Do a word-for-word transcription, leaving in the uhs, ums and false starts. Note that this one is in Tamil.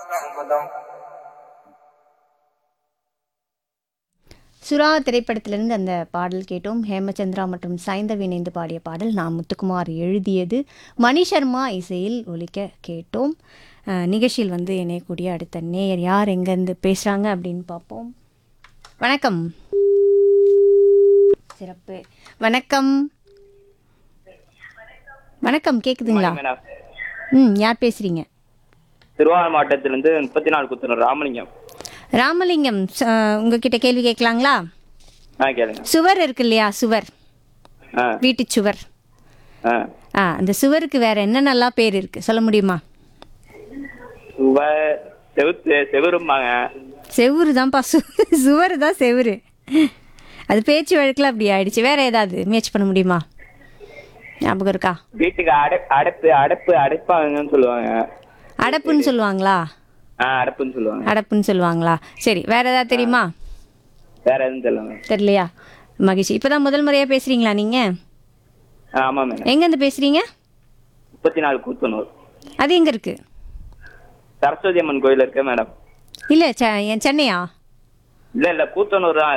சம்மதம். சுறா திரைப்படத்திலிருந்து அந்த பாடல் கேட்டோம். ஹேமச்சந்திரா மற்றும் சைந்தவி இணைந்து பாடிய பாடல் நான் முத்துக்குமார் எழுதியது. மணி சர்மா இசையில் ஒலிக்க கேட்டோம். அஹ், நிகழ்ச்சியில் வந்து இணையக்கூடிய அடுத்த நேயர் யார் எங்கேருந்து பேசுகிறாங்க அப்படின்னு பார்ப்போம். வணக்கம். சிறப்பு. வணக்கம். வணக்கம், கேட்குதுங்களா? மேடம், ம், யார் பேசுகிறீங்க? திருவாரூர் மாவட்டத்திலிருந்து முப்பத்தி நாலு குத்துனர் ராமலிங்கம். ராமலிங்கம், ச- உங்ககிட்ட கேள்வி கேட்கலாங்களா? ஆ கேளுங்க. சுவர் இருக்கு இல்லையா, சுவர், ஆ வீட்டு சுவர். ஆ ஆ, அந்த சுவருக்கு வேற என்னென்னலாம் பேர் இருக்கு சொல்ல முடியுமா? சுவர் செவுத்து செவரும்பாங்க. செவுரு தான்ப்பா, சு சுவர் தான் செவுரு. அது பேச்சு வழக்கில் அப்படி ஆயிடுச்சு. வேற ஏதாவது முயற்சி பண்ண முடியுமா? ஞாபகம் இருக்கா? வீட்டுக்கு அடை அடைப்பு அடைப்பு அடைப்பாங்கன்னு சொல்லுவாங்க. அடப்புன்னு சொல்லுவாங்களா? ஆ அடைப்புன்னு சொல்லுவாங்க. அடப்புன்னு சொல்லுவாங்களா? சரி, வேற ஏதாவது தெரியுமா? வேற எதுவும் சொல்லுங்க. தெரியலையா? மகிழ்ச்சி. இப்போதான் முதல் முறையாக பேசுறீங்களா நீங்கள்? ஆ ஆமாம் மேடம். எங்கேருந்து பேசுறீங்க? முப்பத்தி நாலு கூத்தனூர் அது எங்கே இருக்கு? சரஸ்வதி அம்மன் கோயில் இருக்கு மேடம். இல்லை, செ சென்னையா? இல்லை இல்லை கூத்தனூர் தான்.